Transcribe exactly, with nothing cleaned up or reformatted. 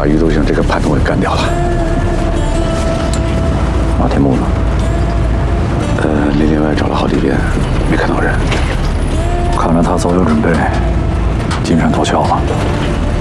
把于都兴这个叛徒给干掉了。 马天木呢？ 呃，林林外找了好几遍，没看到人。 看来他早有准备，金山脱壳了。